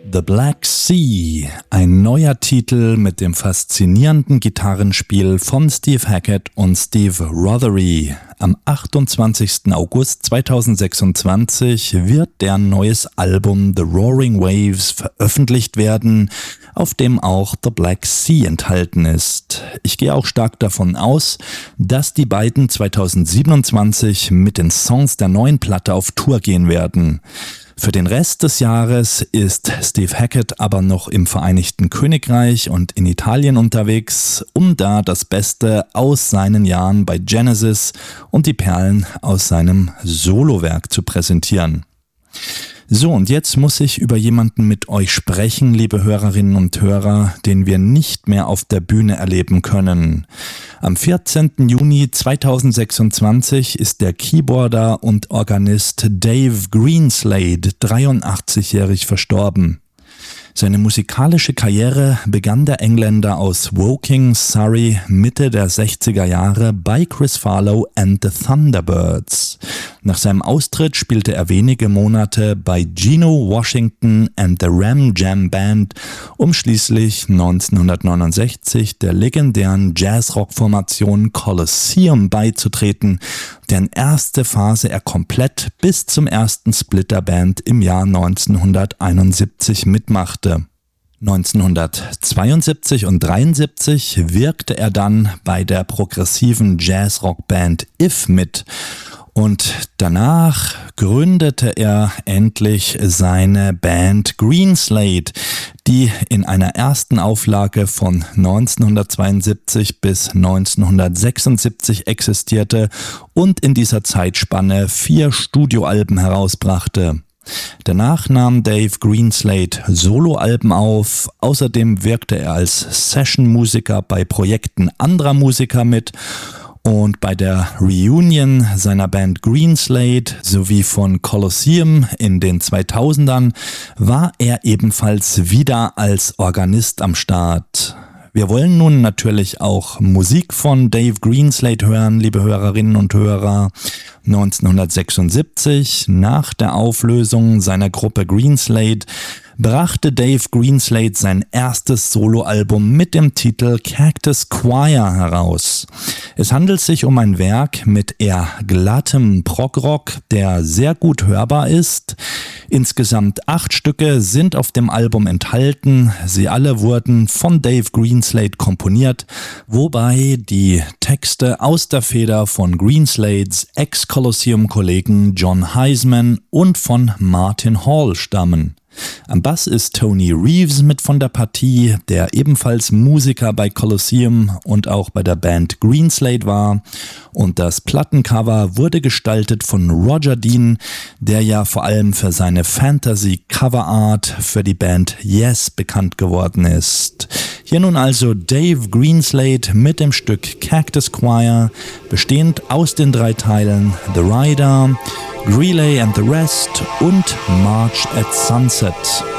The Black Sea, ein neuer Titel mit dem faszinierenden Gitarrenspiel von Steve Hackett und Steve Rothery. Am 28. August 2026 wird deren neues Album The Roaring Waves veröffentlicht werden, auf dem auch The Black Sea enthalten ist. Ich gehe auch stark davon aus, dass die beiden 2027 mit den Songs der neuen Platte auf Tour gehen werden. Für den Rest des Jahres ist Steve Hackett aber noch im Vereinigten Königreich und in Italien unterwegs, um da das Beste aus seinen Jahren bei Genesis und die Perlen aus seinem Solowerk zu präsentieren. So, und jetzt muss ich über jemanden mit euch sprechen, liebe Hörerinnen und Hörer, den wir nicht mehr auf der Bühne erleben können. Am 14. Juni 2026 ist der Keyboarder und Organist Dave Greenslade 83-jährig verstorben. Seine musikalische Karriere begann der Engländer aus Woking, Surrey, Mitte der 60er Jahre bei Chris Farlowe and the Thunderbirds. Nach seinem Austritt spielte er wenige Monate bei Geno Washington and the Ram Jam Band, um schließlich 1969 der legendären Jazz-Rock-Formation Colosseum beizutreten, deren erste Phase er komplett bis zum ersten Split der Band im Jahr 1971 mitmachte. 1972 und 1973 wirkte er dann bei der progressiven Jazz-Rock-Band If mit. Und danach gründete er endlich seine Band Greenslade, die in einer ersten Auflage von 1972 bis 1976 existierte und in dieser Zeitspanne 4 Studioalben herausbrachte. Danach nahm Dave Greenslade Soloalben auf, außerdem wirkte er als Sessionmusiker bei Projekten anderer Musiker mit. Und bei der Reunion seiner Band Greenslade sowie von Colosseum in den 2000ern war er ebenfalls wieder als Organist am Start. Wir wollen nun natürlich auch Musik von Dave Greenslade hören, liebe Hörerinnen und Hörer. 1976, nach der Auflösung seiner Gruppe Greenslade, brachte Dave Greenslade sein erstes Soloalbum mit dem Titel Cactus Choir heraus. Es handelt sich um ein Werk mit eher glattem Progrock, der sehr gut hörbar ist. Insgesamt 8 Stücke sind auf dem Album enthalten. Sie alle wurden von Dave Greenslade komponiert, wobei die Texte aus der Feder von Greenslades Ex-Colosseum-Kollegen John Heisman und von Martin Hall stammen. Am Bass ist Tony Reeves mit von der Partie, der ebenfalls Musiker bei Colosseum und auch bei der Band Greenslade war. Und das Plattencover wurde gestaltet von Roger Dean, der ja vor allem für seine Fantasy-Coverart für die Band Yes bekannt geworden ist. Hier nun also Dave Greenslade mit dem Stück Cactus Choir, bestehend aus den 3 Teilen The Rider, Greeley and the Rest und March at Sunset.